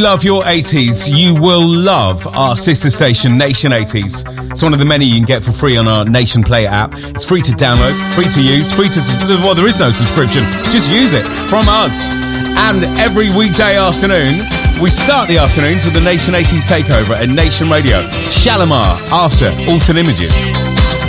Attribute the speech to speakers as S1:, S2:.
S1: love your 80s, you will love our sister station, Nation 80s. It's one of the many you can get for free on our Nation Play app. It's free to download, free to use, well, there is no subscription. Just use it from us. And every weekday afternoon, we start the afternoons with the Nation 80s takeover at Nation Radio. Shalimar after Alton Images.